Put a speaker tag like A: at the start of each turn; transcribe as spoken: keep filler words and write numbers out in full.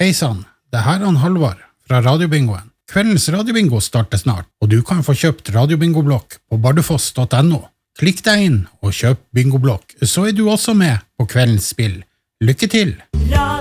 A: Hei sann, det her er han Halvard fra Radiobingoen. Kveldens Radiobingo starter snart, og du kan få kjøpt Radiobingoblokk på bardufoss punktum no. Klikk deg inn og kjøp bingoblokk, så er du også med på kveldens spill. Lykke til!